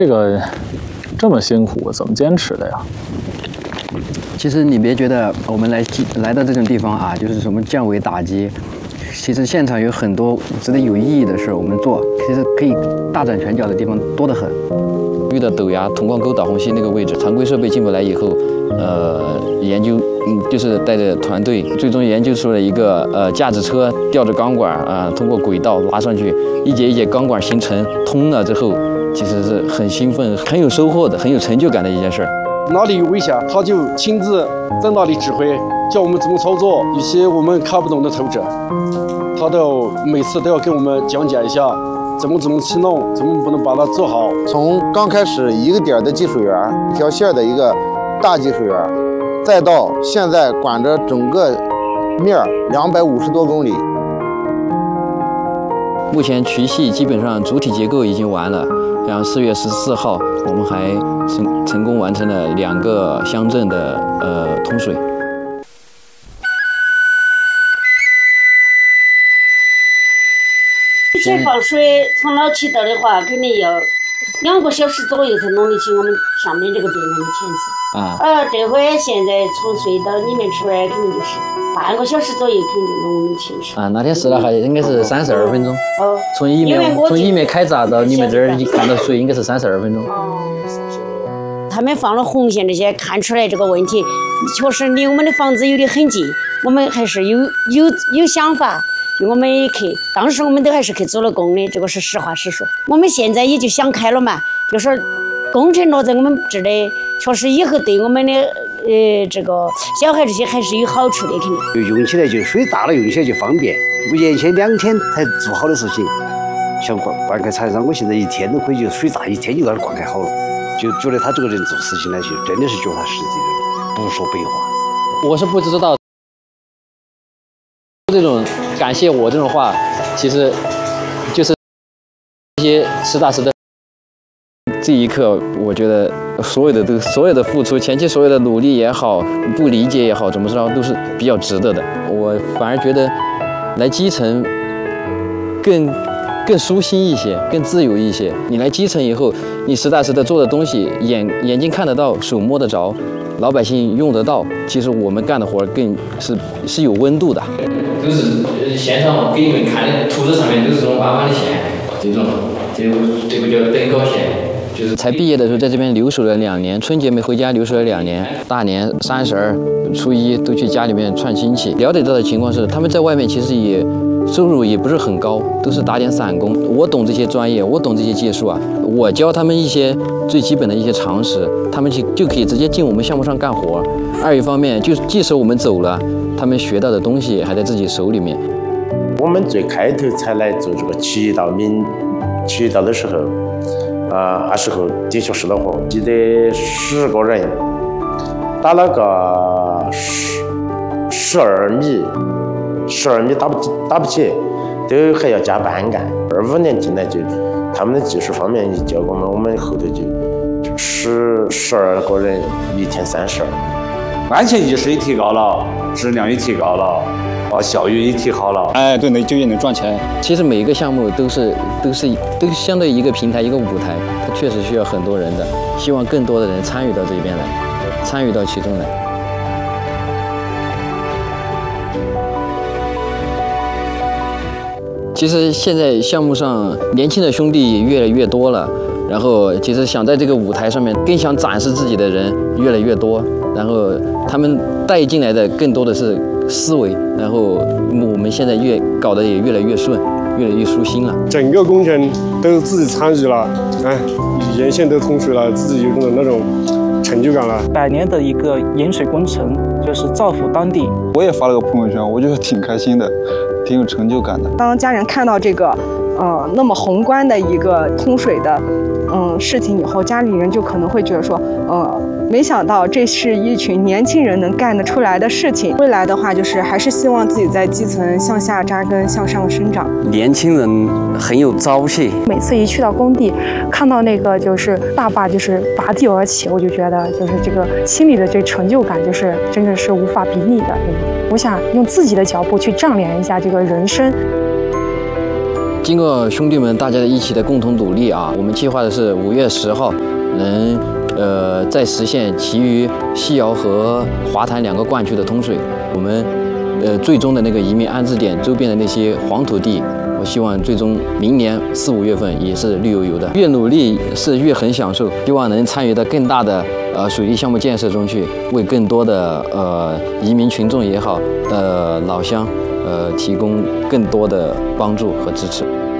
这个这么辛苦，怎么坚持的呀？ 其实你别觉得我们来到这种地方啊，就是什么降维打击。其实现场有很多值得有意义的事我们做，其实可以大展拳脚的地方多得很。遇到陡崖铜矿沟导虹溪那个位置，常规设备进不来以后，研究就是带着团队，最终研究出了一个架子车吊着钢管通过轨道拉上去，一节一节钢管形成通了之后，其实是很兴奋、很有收获的、很有成就感的一件事。 哪里有危险，他就亲自在那里指挥，叫我们怎么操作。有些我们看不懂的头者，他每次都要给我们讲解一下，怎么去弄，怎么不能把它做好。 从刚开始一个点的技术员，一条线的一个大技术员，再到现在管着整个面250多公里。 目前渠系基本上主体结构已经完了，然后4月14号我们还成功完成了2个乡镇的通水。 这放水从老渠道的话，肯定要2个小时左右才弄得起我们上面这个边上的钳子。这回现在从隧道里面出来，肯定就是半个小时左右，肯定弄我们清楚。 那天试了还应该是32分钟。从一面开闸到你们这儿一看到水，应该是32分钟。 他们放了红线这些，看出来这个问题确实离我们的房子有点很近，我们还是有想法。我们也去，当时我们都还是去做了工的，这个是实话实说。我们现在也就想开了嘛，就说工程落在我们这里，确实以后对我们的这个小孩这些还是有好处的，肯定。 用起来就水大了，用起来就方便。我原先2天才做好的事情，像灌溉厂商，我现在1天都可以，就水大1天就把它灌溉好了。就觉得他这个人做事情来就真的是脚踏实地的，不说白话。 我是不知道。这种感谢我这种话，其实就是一些实打实的。这一刻，我觉得所有的付出，前期所有的努力也好，不理解也好，怎么着都是比较值得的。我反而觉得来基层更舒心一些，更自由一些。你来基层以后，你实打实的做的东西，眼睛看得到，手摸得着，老百姓用得到。其实我们干的活更是有温度的。都是线上给你们看的图纸上面都是这种弯弯的线，这个叫登高线。就是才毕业的时候，在这边留守了2年，春节没回家，留守了2年，大年30、初一都去家里面串亲戚。了解到的情况是，他们在外面其实也收入也不是很高，都是打点散工。我懂这些专业，我懂这些技术啊，我教他们一些最基本的一些常识，他们就可以直接进我们项目上干活。二一方面，就即使我们走了，他们学到的东西还在自己手里面。 我们最开头才来做这个渠道的时候，那时候的确是恼火，记得10个人打了个12米打不起，都还要加班干。25年进来就他们的技术方面一教我们后头就12个人1天32。 安全意识也提高了，质量也提高了，效率也提高了。 对，就业能赚钱。 其实每一个项目都相对一个平台一个舞台，它确实需要很多人的，希望更多的人参与到这边来，参与到其中来。其实现在项目上年轻的兄弟也越来越多了，然后其实想在这个舞台上面更想展示自己的人越来越多，然后他们带进来的更多的是思维，然后我们现在搞得也越来越顺，越来越舒心了。 整个工程都自己参与了，沿线都通水了，自己有那种成就感了。 100年的一个引水工程，就是造福当地。 我也发了个朋友圈，我觉得挺开心的，挺有成就感的。 当家人看到这个，那么宏观的一个通水的，事情以后，家里人就可能会觉得说，没想到这是一群年轻人能干得出来的事情。未来的话，就是还是希望自己在基层向下扎根，向上生长。 年轻人很有朝气。 每次一去到工地，看到那个就是爸爸就是拔地而起，我就觉得就是这个心里的这成就感，就是真的是无法比拟的。我想用自己的脚步去丈量一下这个人生。 经过兄弟们大家一起的共同努力啊，我们计划的是5月10号能再实现其余西窑和华潭2个灌区的通水。我们最终的那个移民安置点周边的那些黄土地，我希望最终明年4、5月份也是绿油油的。越努力是越很享受，希望能参与到更大的水利项目建设中去，为更多的移民群众也好，老乡提供更多的帮助和支持。